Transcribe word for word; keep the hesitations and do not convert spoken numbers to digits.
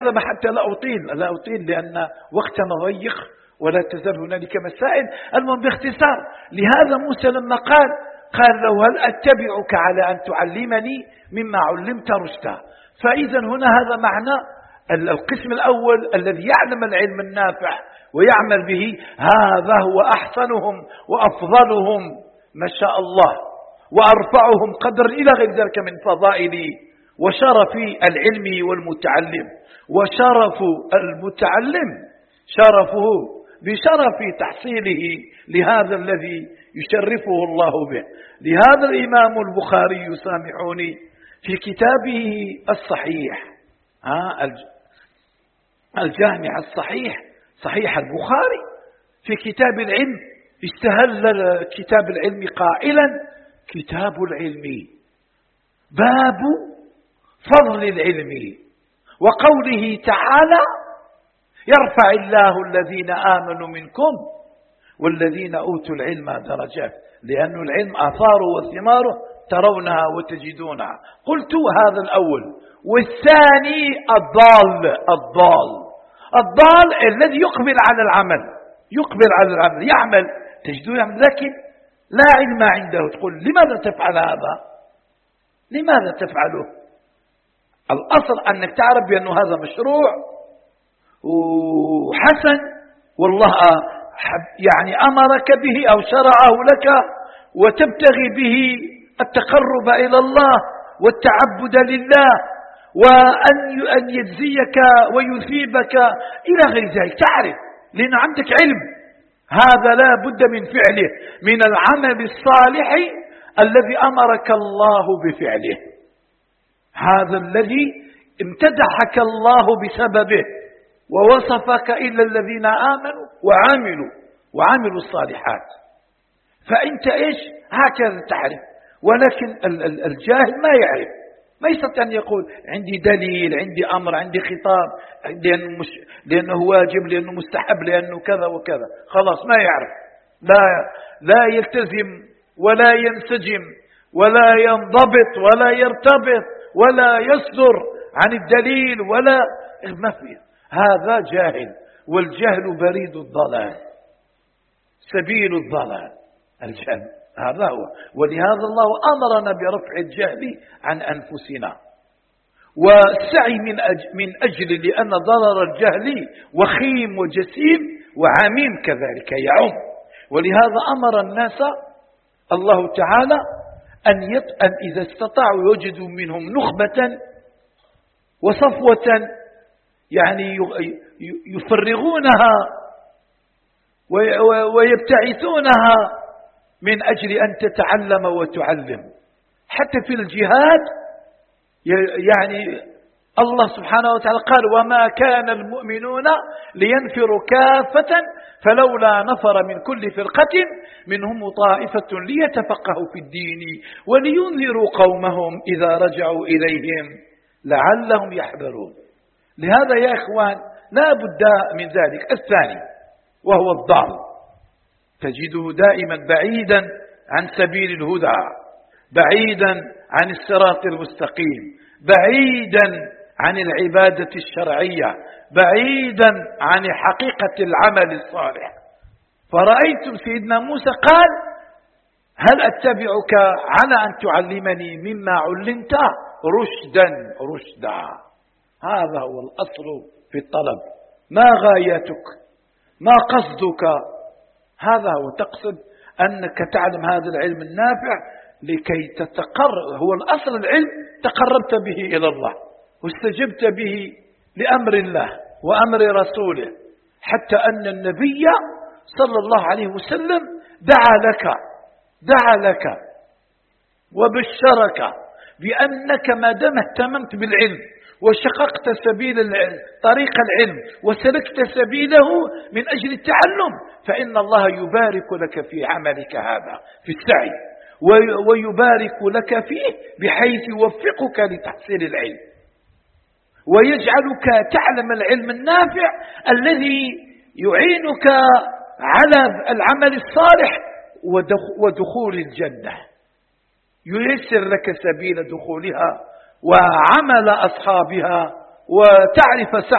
هكذا حتى لا أطيل لا أطيل لأن وقتنا ضيق ولا تزال هنالك مسائل. المهم باختصار، لهذا موسى لما قال قال له هل أتبعك على أن تعلمني مما علمت رشدا. فإذا هنا هذا معنى القسم الأول الذي يعلم العلم النافع ويعمل به، هذا هو أحسنهم وأفضلهم ما شاء الله وأرفعهم قدر إلى غير ذلك من فضائل وشرف العلم والمتعلم. وشرف المتعلم شرفه بشرف تحصيله لهذا الذي يشرفه الله به. لهذا الإمام البخاري سامحوني في كتابه الصحيح الجامع الصحيح صحيح البخاري في كتاب العلم استهل كتاب العلم قائلا كتاب العلم باب فضل العلم وقوله تعالى يرفع الله الذين آمنوا منكم والذين أوتوا العلم درجات، لأن العلم آثاره وثماره ترونها وتجدونها. قلت هذا الأول. والثاني الضال الضال الضال الذي يقبل على العمل يقبل على العمل يعمل تجده يعمل لكن لا علم عنده. تقول لماذا تفعل هذا؟ لماذا تفعله؟ الأصل أنك تعرف بأن هذا مشروع وحسن والله يعني أمرك به أو شرعه لك وتبتغي به التقرب إلى الله والتعبد لله وأن يجزيك ويثيبك إلى غير ذلك. تعرف لأن عندك علم هذا لا بد من فعله، من العمل الصالح الذي أمرك الله بفعله، هذا الذي امتدحك الله بسببه ووصفك إلا الذين آمنوا وعملوا وعملوا الصالحات. فأنت إيش هكذا تعرف. ولكن الجاهل ما يعرف، ما يستطيع أن يقول عندي دليل عندي أمر عندي خطاب لأنه, مش لأنه واجب لأنه مستحب لأنه كذا وكذا، خلاص ما يعرف، لا, لا يلتزم ولا ينسجم ولا ينضبط ولا يرتبط ولا يصدر عن الدليل ولا ما فيه. هذا جاهل، والجهل بريد الضلال سبيل الضلال الجهل، هذا هو. ولهذا الله أمرنا برفع الجهل عن أنفسنا والسعي من أجل, من أجل لأن ضرر الجهل وخيم وجسيم وعميم كذلك يعم. ولهذا أمر الناس الله تعالى أن, أن إذا استطاعوا يوجدوا منهم نخبة وصفوة يعني يفرغونها ويبتعثونها من أجل أن تتعلم وتعلم. حتى في الجهاد يعني الله سبحانه وتعالى قال وما كان المؤمنون لينفروا كافة فلولا نفر من كل فرقة منهم طائفة ليتفقهوا في الدين ولينذروا قومهم إذا رجعوا إليهم لعلهم يحذرون. لهذا يا إخوان لا بد من ذلك. الثاني وهو الضال، تجده دائما بعيدا عن سبيل الهدى، بعيدا عن الصراط المستقيم، بعيدا عن العبادة الشرعية، بعيدا عن حقيقة العمل الصالح. فرأيتم سيدنا موسى قال هل أتبعك على أن تعلمني مما علمت رشدا رشدا. هذا هو الأصل في الطلب، ما غايتك ما قصدك، هذا هو تقصد أنك تعلم هذا العلم النافع لكي تتقرب. هو الأصل العلم تقربت به إلى الله واستجبت به لأمر الله وأمر رسوله، حتى أن النبي صلى الله عليه وسلم دعا لك دعا لك وبشرك بأنك ما دام اهتممت بالعلم وشققت سبيل طريق العلم وسلكت سبيله من أجل التعلم فإن الله يبارك لك في عملك هذا في السعي ويبارك لك فيه بحيث يوفقك لتحصيل العلم ويجعلك تعلم العلم النافع الذي يعينك على العمل الصالح ودخول الجنة، ييسر لك سبيل دخولها وعمل أصحابها وتعرف